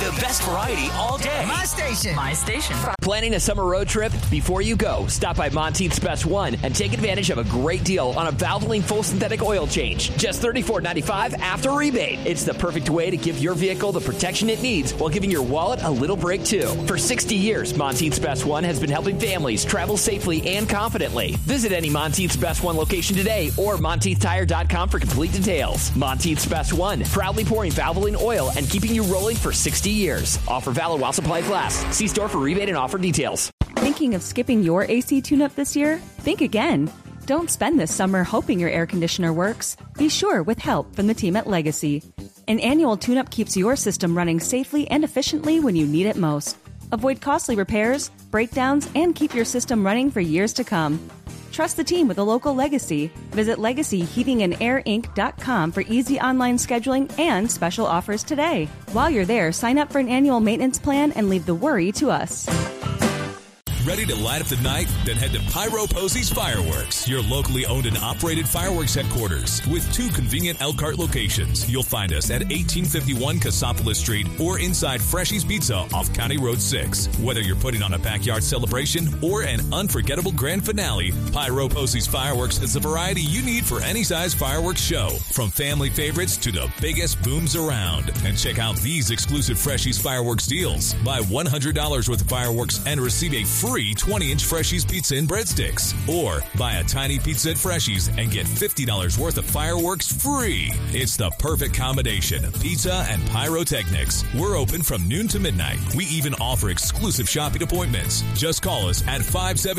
The best variety all day. My station. My station. Planning a summer road trip? Before you go, stop by Monteith's Best One and take advantage of a great deal on a Valvoline full synthetic oil change. Just $34.95 after rebate. It's the perfect way to give your vehicle the protection it needs while giving your wallet a little break, too. For 60 years, Monteith's Best One has been helping families travel safely and confidently. Visit any Monteith's Best One location today or MonteithTire.com for complete details. Monteith's Best One, proudly pouring Valvoline oil and keeping you rolling for 60 years. Offer valid while supplies last. See store for rebate and offer details. Thinking of skipping your AC tune-up this year? Think again. Don't spend this summer hoping your air conditioner works. Be sure with help from the team at Legacy. An annual tune-up keeps your system running safely and efficiently when you need it most. Avoid costly repairs, breakdowns, and keep your system running for years to come. Trust the team with a local Legacy. Visit LegacyHeatingandAirInc.com for easy online scheduling and special offers today. While you're there, sign up for an annual maintenance plan and leave the worry to us. Ready to light up the night? Then head to Pyro Posey's Fireworks, your locally owned and operated fireworks headquarters. With 2 convenient Elkhart locations, you'll find us at 1851 Cassopolis Street or inside Freshy's Pizza off County Road 6. Whether you're putting on a backyard celebration or an unforgettable grand finale, Pyro Posey's Fireworks has the variety you need for any size fireworks show, from family favorites to the biggest booms around. And check out these exclusive Freshy's Fireworks deals. Buy $100 worth of fireworks and receive a free 20-inch Freshy's pizza and breadsticks. Or buy a tiny pizza at Freshy's and get $50 worth of fireworks free. It's the perfect combination of pizza and pyrotechnics. We're open from noon to midnight. We even offer exclusive shopping appointments. Just call us at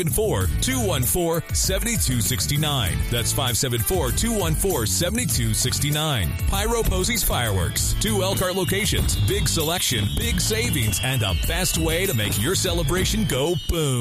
574-214-7269. That's 574-214-7269. Pyro Posey's Fireworks. 2 Elkhart locations, big selection, big savings, and the best way to make your celebration go boom.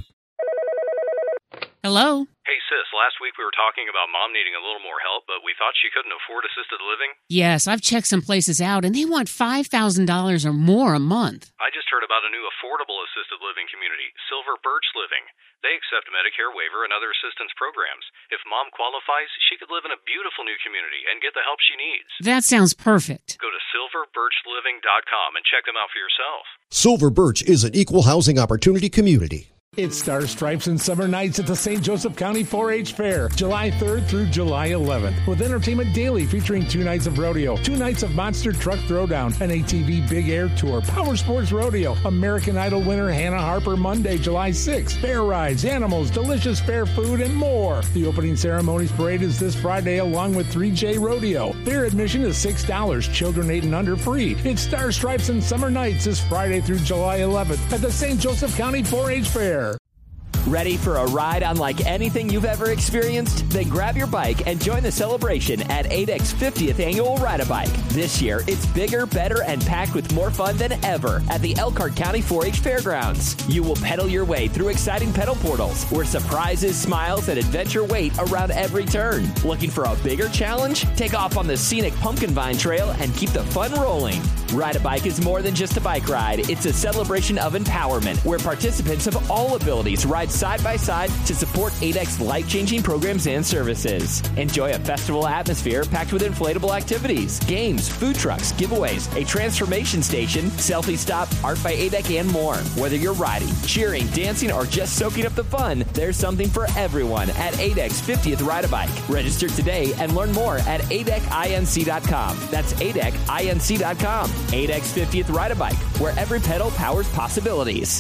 Hello? Hey, sis, last week we were talking about Mom needing a little more help, but we thought she couldn't afford assisted living. Yes, I've checked some places out, and they want $5,000 or more a month. I just heard about a new affordable assisted living community, Silver Birch Living. They accept Medicare waiver and other assistance programs. If Mom qualifies, she could live in a beautiful new community and get the help she needs. That sounds perfect. Go to silverbirchliving.com and check them out for yourself. Silver Birch is an equal housing opportunity community. It's Star Stripes and Summer Nights at the St. Joseph County 4-H Fair, July 3rd through July 11th, with entertainment daily featuring 2 nights of rodeo, 2 nights of monster truck throwdown, an ATV big air tour, power sports rodeo, American Idol winner Hannah Harper Monday, July 6th, fair rides, animals, delicious fair food, and more. The opening ceremonies parade is this Friday along with 3J Rodeo. Fair admission is $6, children 8 and under free. It's Star Stripes and Summer Nights this Friday through July 11th at the St. Joseph County 4-H Fair. Ready for a ride unlike anything you've ever experienced? Then grab your bike and join the celebration at ADEC's 50th Annual Ride-A-Bike. This year, it's bigger, better, and packed with more fun than ever at the Elkhart County 4-H Fairgrounds. You will pedal your way through exciting pedal portals where surprises, smiles, and adventure wait around every turn. Looking for a bigger challenge? Take off on the scenic Pumpkin Vine Trail and keep the fun rolling. Ride-A-Bike is more than just a bike ride. It's a celebration of empowerment where participants of all abilities ride side by side to support ADEC's life-changing programs and services. Enjoy a festival atmosphere packed with inflatable activities, games, food trucks, giveaways, a transformation station, selfie stop, art by ADEC, and more. Whether you're riding, cheering, dancing, or just soaking up the fun, there's something for everyone at ADEC's 50th Ride-A-Bike. Register today and learn more at ADECinc.com. That's ADECinc.com. ADEC's 50th Ride-A-Bike, where every pedal powers possibilities.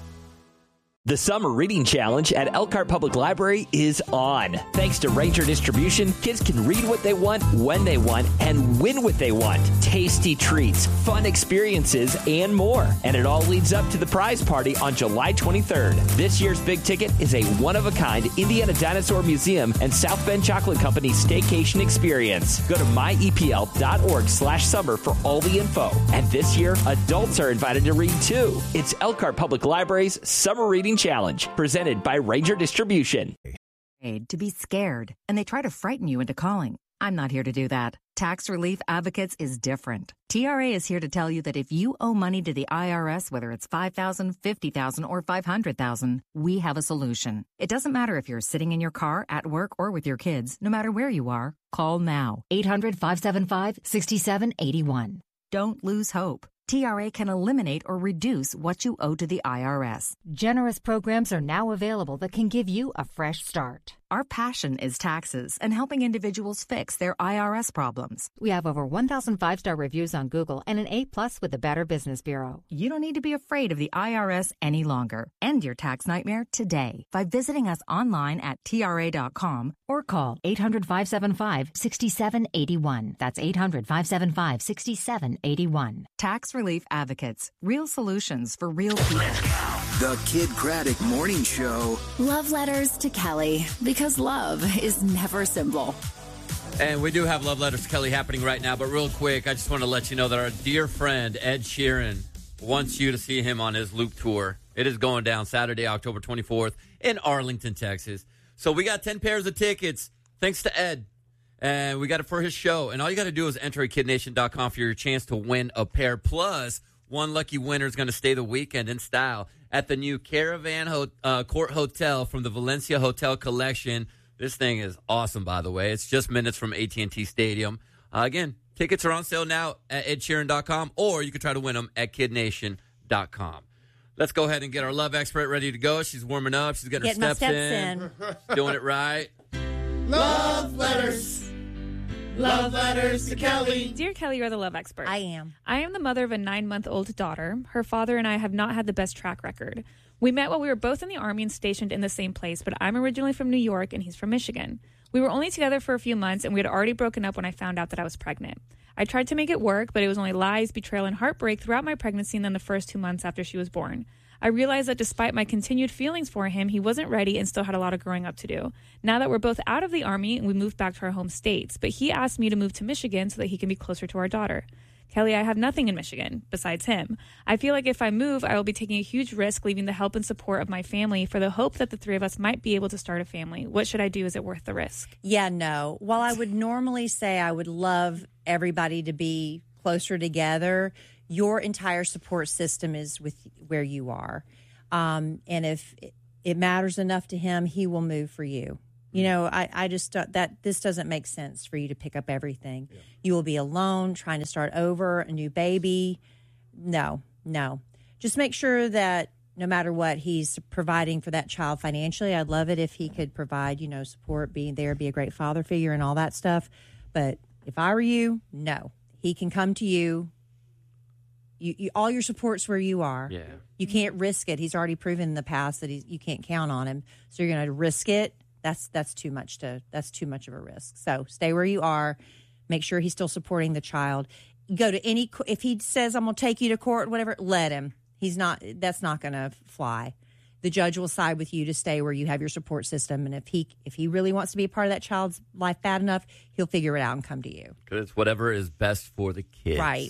The Summer Reading Challenge at Elkhart Public Library is on. Thanks to Ranger Distribution, kids can read what they want, when they want, and win what they want. Tasty treats, fun experiences, and more. And it all leads up to the prize party on July 23rd. This year's big ticket is a one-of-a-kind Indiana Dinosaur Museum and South Bend Chocolate Company staycation experience. Go to myepl.org/summer for all the info. And this year, adults are invited to read too. It's Elkhart Public Library's Summer Reading Challenge, presented by Ranger Distribution. To be scared, and they try to frighten you into calling. I'm not here to do that. Tax Relief Advocates is different. TRA is here to tell you that if you owe money to the IRS, whether it's $5,000, $50,000, or $500,000, we have a solution. It doesn't matter if you're sitting in your car, at work, or with your kids. No matter where you are, call now. 800-575-6781. Don't lose hope. TRA can eliminate or reduce what you owe to the IRS. Generous programs are now available that can give you a fresh start. Our passion is taxes and helping individuals fix their IRS problems. We have over 1,000 5-star reviews on Google and an A+ with the Better Business Bureau. You don't need to be afraid of the IRS any longer. End your tax nightmare today by visiting us online at TRA.com or call 800-575-6781. That's 800-575-6781. Tax Relief Advocates. Real solutions for real people. The Kid Craddock Morning Show. Love letters to Kelly, because love is never simple. And we do have Love Letters to Kelly happening right now, but real quick, I just want to let you know that our dear friend Ed Sheeran wants you to see him on his Loop Tour. It is going down Saturday, October 24th in Arlington, Texas. So we got 10 pairs of tickets, thanks to Ed. And we got it for his show. And all you got to do is enter at KidNation.com for your chance to win a pair. Plus, one lucky winner is going to stay the weekend in style at the new Caravan Court Hotel from the Valencia Hotel Collection. This thing is awesome, by the way. It's just minutes from AT&T Stadium. Again, tickets are on sale now at EdSheeran.com, or you can try to win them at KidNation.com. Let's go ahead and get our love expert ready to go. She's warming up. She's getting her steps in. Doing it right. Love letters. Love letters to Kelly. Dear Kelly, you're the love expert. I am. I am the mother of a 9-month-old daughter. Her father and I have not had the best track record. We met while we were both in the Army and stationed in the same place, but I'm originally from New York and he's from Michigan. We were only together for a few months and we had already broken up when I found out that I was pregnant. I tried to make it work, but it was only lies, betrayal, and heartbreak throughout my pregnancy and then the first 2 months after she was born. I realized that despite my continued feelings for him, he wasn't ready and still had a lot of growing up to do. Now that we're both out of the Army, we moved back to our home states, but he asked me to move to Michigan so that he can be closer to our daughter. Kelly, I have nothing in Michigan besides him. I feel like if I move, I will be taking a huge risk leaving the help and support of my family for the hope that the three of us might be able to start a family. What should I do? Is it worth the risk? Yeah, no. While I would normally say I would love everybody to be closer together, your entire support system is with where you are. And if it matters enough to him, he will move for you. You know, I just that this doesn't make sense for you to pick up everything. Yeah. You will be alone, trying to start over, a new baby. No. Just make sure that no matter what, he's providing for that child financially. I'd love it if he could provide, support, being there, be a great father figure and all that stuff. But if I were you, no. He can come to you. You all your support's where you are. Yeah. You can't risk it. He's already proven in the past that you can't count on him. So you're going to risk it. That's too much of a risk. So stay where you are. Make sure he's still supporting the child. Go to if he says I'm going to take you to court, whatever, let him. That's not going to fly. The judge will side with you to stay where you have your support system. And if he really wants to be a part of that child's life bad enough, he'll figure it out and come to you. Because it's whatever is best for the kids. Right.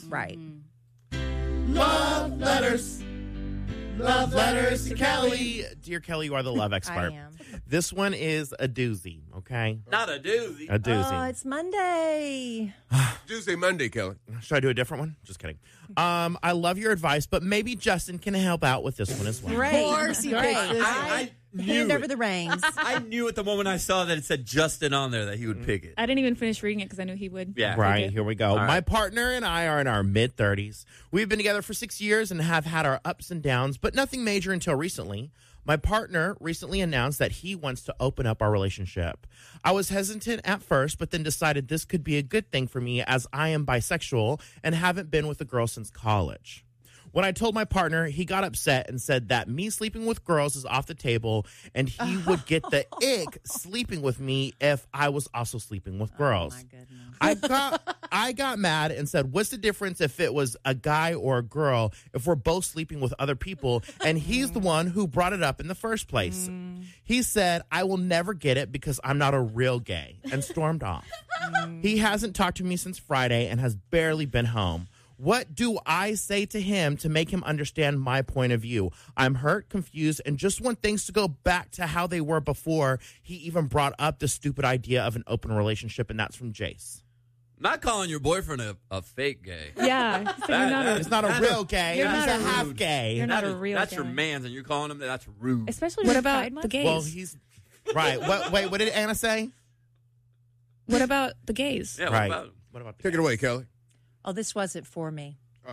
Love letters. Love letters to Kelly. Dear Kelly, you are the love expert. I am. This one is a doozy, okay? Not a doozy. A doozy. Oh, it's Monday. Tuesday, Monday, Kelly. Should I do a different one? Just kidding. I love your advice, but maybe Justin can help out with this one as well. Great. Of course he can. I hand over the reins. I knew at the moment I saw that it said Justin on there that he would pick it. I didn't even finish reading it because I knew he would. Yeah. Right, here we go. All right. My partner and I are in our mid-30s. We've been together for 6 years and have had our ups and downs, but nothing major until recently. My partner recently announced that he wants to open up our relationship. I was hesitant at first, but then decided this could be a good thing for me as I am bisexual and haven't been with a girl since college. When I told my partner, he got upset and said that me sleeping with girls is off the table and he would get the ick sleeping with me if I was also sleeping with girls. Oh, my goodness. I got mad and said, what's the difference if it was a guy or a girl if we're both sleeping with other people? And he's the one who brought it up in the first place. He said, I will never get it because I'm not a real gay, and stormed off. He hasn't talked to me since Friday and has barely been home. What do I say to him to make him understand my point of view? I'm hurt, confused, and just want things to go back to how they were before he even brought up the stupid idea of an open relationship, and that's from Jace. Not calling your boyfriend a fake gay. Yeah. So it's not a real gay. He's a half gay. You're not a real That's gay. your man's, and you're calling him that. That's rude. Especially What with about Pride Month? the gays? Well, he's right. What did Anna say? What about the gays? Yeah, right. what about What about Take it away, Kelly. Oh, this wasn't for me.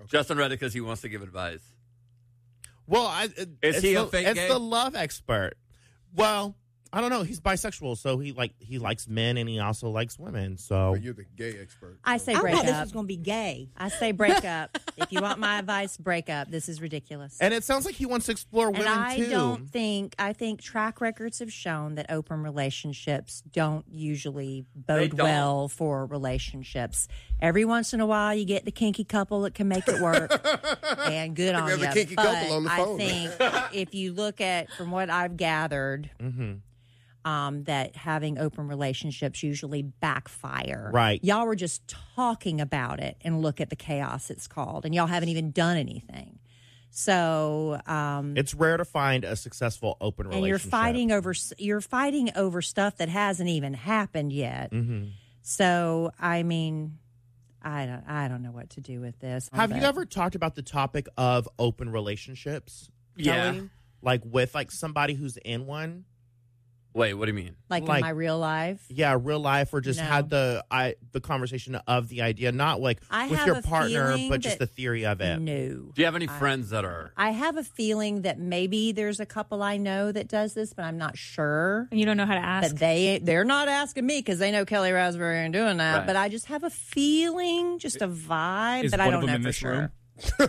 Justin read it because he wants to give advice. Well, Is he a fake gay? It's the love expert. Well, I don't know. He's bisexual, so he likes men and he also likes women. So you're the gay expert. I say I break thought up. this was going to be gay. I say break up. If you want my advice, break up. This is ridiculous. And it sounds like he wants to explore women too. I think track records have shown that open relationships don't usually bode well for relationships. Every once in a while, you get the kinky couple that can make it work, and good on you. We have a kinky couple on the phone. I think if you look at, from what I've gathered, that having open relationships usually backfire. Right. Y'all were just talking about it, and look at the chaos it's called, and y'all haven't even done anything. So it's rare to find a successful open relationship. And you're fighting over stuff that hasn't even happened yet. Mm-hmm. So I mean, I don't know what to do with this. Have you ever talked about the topic of open relationships? Yeah. Kelly? Like with somebody who's in one? Wait, what do you mean? Like in my real life? Yeah, real life, or just No. had the conversation of the idea, not like I with have your a partner, feeling but just that- the theory of it. No. Do you have any friends that are? I have a feeling that maybe there's a couple I know that does this, but I'm not sure. And you don't know how to ask. But they're not asking me because they know Kelly Raspberry ain't doing that. Right. But I just have a feeling, just a vibe, Is but I one don't of them know in for this sure. room? No,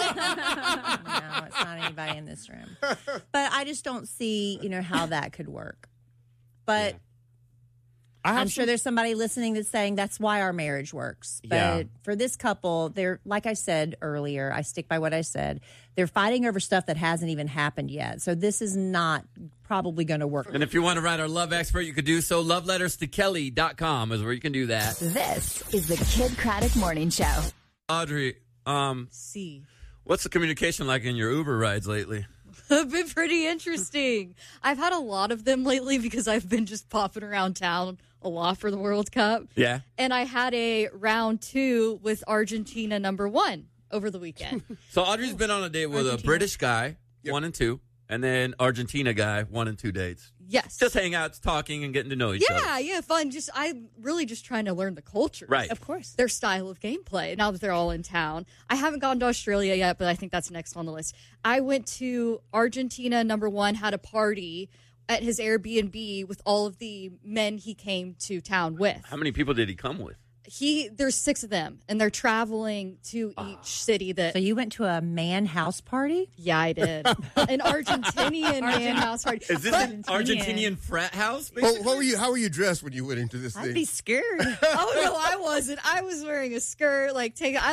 it's not anybody in this room. But I just don't see, how that could work. But I'm sure there's somebody listening that's saying that's why our marriage works. But Yeah. for this couple, they're, like I said earlier, I stick by what I said. They're fighting over stuff that hasn't even happened yet. So this is not probably going to work. And if you want to write our love expert, you could do so. Loveletterstokelly.com is where you can do that. This is the Kid Craddock Morning Show. Audrey, See. what's the communication like in your Uber rides lately? Have been pretty interesting. I've had a lot of them lately because I've been just popping around town a lot for the World Cup. Yeah. And I had a round 2 with Argentina #1 over the weekend. So Audrey's been on a date with a British guy, 1 and 2, and then Argentina guy, 1 and 2 dates. Yes. Just hang out, talking, and getting to know each other. Yeah, fun. I'm really just trying to learn the culture. Right. Of course. Their style of gameplay now that they're all in town. I haven't gone to Australia yet, but I think that's next on the list. I went to Argentina #1, had a party at his Airbnb with all of the men he came to town with. How many people did he come with? There's 6 of them, and they're traveling to each city that. So you went to a man house party? Yeah, I did. An Argentinian man house party. Is this an Argentinian frat house? Well, how were you dressed when you went into this I'd thing? be scared. Oh no, I wasn't. I was wearing a skirt. Oh,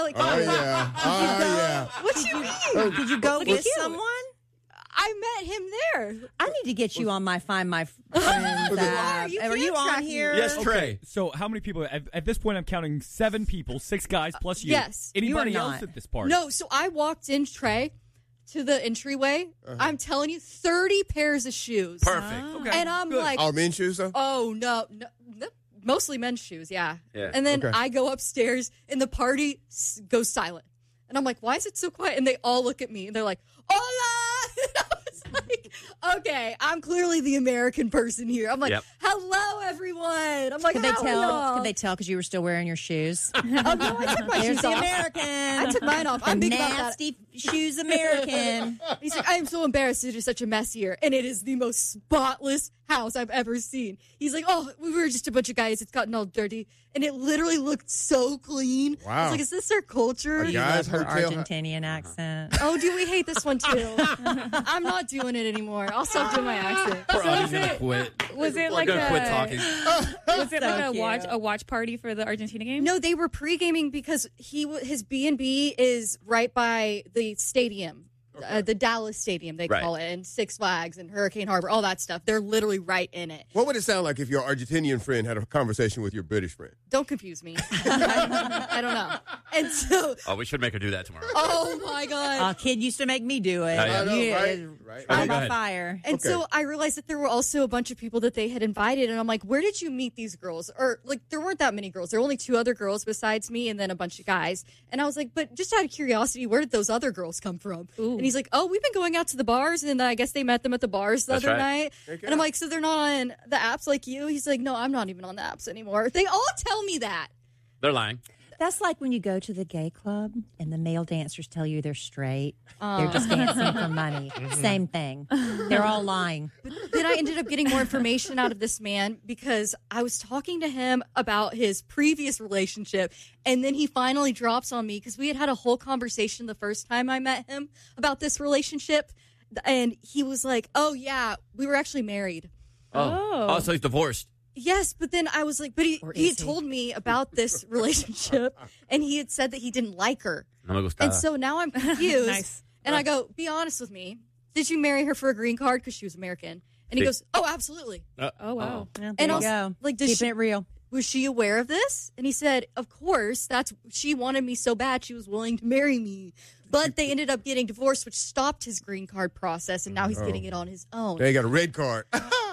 yeah. What you mean? Did you go with someone? I met him there. I need to get you on my Find My Friends app. Are you on here? Yes, Trey. Okay, so how many people? At this point, I'm counting 7 people, 6 guys plus you. Yes. Anybody You are else not. at this party? No, so I walked in, Trey, to the entryway. I'm telling you, 30 pairs of shoes. Perfect. Okay. And I'm like, All men's shoes, though? oh, no. Mostly men's shoes, yeah. And then Okay. I go upstairs, and the party goes silent. And I'm like, why is it so quiet? And they all look at me, and they're like, hola! And I was like, okay, I'm clearly the American person here. I'm like, Yep. hello, everyone. I'm like, Could they how are tell? y'all? Could they tell because you were still wearing your shoes? Oh, no, I took my There's shoes the off. American. I took mine off. I'm The big about that. nasty shoes American. He's like, I am so embarrassed. It is such a mess here. And it is the most spotless house I've ever seen. He's like, oh, we were just a bunch of guys. It's gotten all dirty. And it literally looked so clean. Wow. I was like, is this our culture? Are You Guys, love her hotel- Argentinian accent. Oh, do we hate this one too? I'm not doing it anymore. I'll stop doing my accent. Poor Audrey's gonna quit. Was it We're like gonna quit a- talking. Was it like cute. a watch party for the Argentina game? No, they were pre-gaming because his B&B is right by the stadium. The Dallas Stadium, they Right. call it, and Six Flags and Hurricane Harbor, all that stuff. They're literally right in it. What would it sound like if your Argentinian friend had a conversation with your British friend? Don't confuse me. I don't know. And so, Oh, we should make her do that tomorrow. oh my God. Kid used to make me do it. I know, right? Trial Go by ahead. fire. And Okay. so I realized that there were also a bunch of people that they had invited. And I'm like, where did you meet these girls? Or, like, there weren't that many girls. There were only 2 other girls besides me and then a bunch of guys. And I was like, but just out of curiosity, where did those other girls come from? And he's like, oh, we've been going out to the bars. And I guess they met them at the bars the That's other right. night. And I'm like, so they're not on the apps like you? He's like, no, I'm not even on the apps anymore. They all tell me that. They're lying. That's like when you go to the gay club and the male dancers tell you they're straight. They're just dancing for money. Same thing. They're all lying. But then I ended up getting more information out of this man because I was talking to him about his previous relationship, and then he finally drops on me because we had a whole conversation the first time I met him about this relationship, and he was like, "Oh yeah, we were actually married." Oh, so he's divorced. Yes, but then I was like, but he had told me about this relationship, and he had said that he didn't like her. And so now I'm confused. Nice. And I go, be honest with me. Did you marry her for a green card because she was American? And he goes, oh, absolutely. Oh, wow. Well, And there I you was go. like, Keeping it real. Was she aware of this? And he said, of course. She wanted me so bad she was willing to marry me. But they ended up getting divorced, which stopped his green card process, and now he's getting it on his own. They got a red card.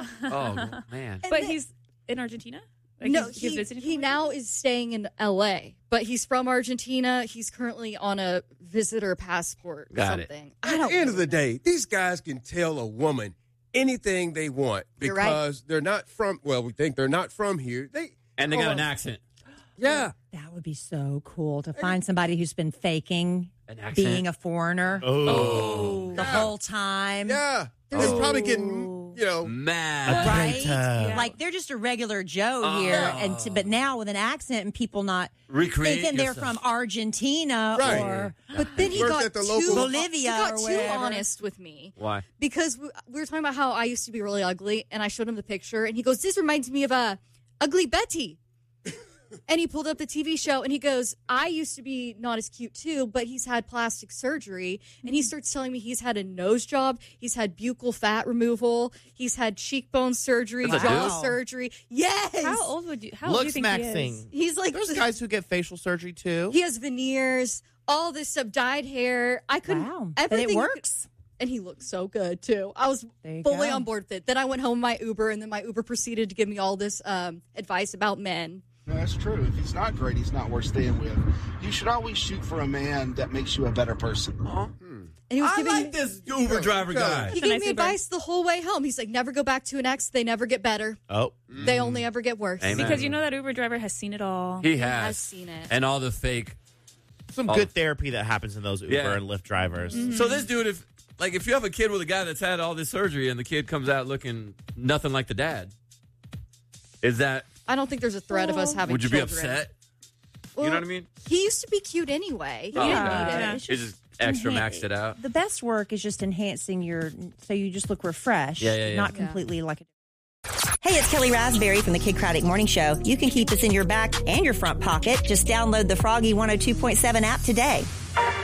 Oh, man. But he's in Argentina? Like No, he's visiting he now is staying in L.A., but he's from Argentina. He's currently on a visitor passport or Got it. something. At the end of the day, these guys can tell a woman anything they want You're right. because they're not from, well, we think they're not from here. And they got an accent. Yeah. That would be so cool to find somebody who's been faking accent. being a foreigner the whole time. Yeah. They're probably getting, mad. Right? Like they're just a regular Joe here, but now with an accent and people not Recreate thinking they're yourself. from Argentina Right. or But then he Worked got at the too, local- Bolivia he got or too wherever. honest with me. Why? Because we were talking about how I used to be really ugly, and I showed him the picture, and he goes, this reminds me of Ugly Betty. And he pulled up the TV show, and he goes, I used to be not as cute, too, but he's had plastic surgery. And he starts telling me he's had a nose job, he's had buccal fat removal, he's had cheekbone surgery, That's a jaw dude? surgery. Yes! How old do you think he maxing. is? He's like, There's guys who get facial surgery too. he has veneers, all this stuff, dyed hair. I couldn't, Wow. But everything it works. And he looked so good, too. I was There you fully go. on board with it. Then I went home with my Uber, and then my Uber proceeded to give me all this advice about men. No, that's true. If he's not great, he's not worth staying with. You should always shoot for a man that makes you a better person. And he was I giving like this Uber driver guy. He gave me advice the whole way home. He's like, never go back to an ex. They never get better. Oh. They only ever get worse. Amen. Because you know that Uber driver has seen it all. He has. has seen it. And all the fake. Some good therapy that happens in those Uber Yeah. and Lyft drivers. So this dude, if you have a kid with a guy that's had all this surgery and the kid comes out looking nothing like the dad, is that... I don't think there's a threat of us having Would you children. be upset? Well, You know what I mean? He used to be cute anyway. He Oh, didn't okay. need it. It's It just extra enhan- maxed it out. The best work is just enhancing so you just look refreshed, Yeah. not completely like a. Hey, it's Kelly Raspberry from the Kid Craddock Morning Show. You can keep this in your back and your front pocket. Just download the Froggy 102.7 app today.